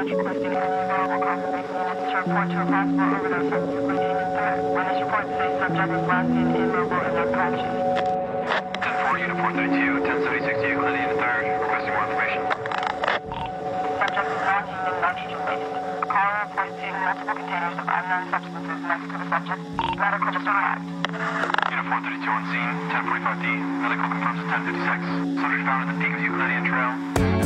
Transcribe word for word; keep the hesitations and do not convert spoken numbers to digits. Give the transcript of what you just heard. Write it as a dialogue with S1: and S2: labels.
S1: dispatch requesting any available confirmation units to report to a possible overdose of Euclidean and third. When this report says subject is last seen immobile and unconscious.
S2: ten four, Unit four thirty-two, ten seventy-six Euclidean and third, requesting more information.
S1: Subject is nauseous and nitrogen-based. A caller reports seeing multiple containers of unknown substances next to the subject. Medical just arrived.
S2: Unit four thirty-two on scene, ten forty-five D. Medical confirms at ten fifty-six. Subject found at the peak of Euclidean Trail.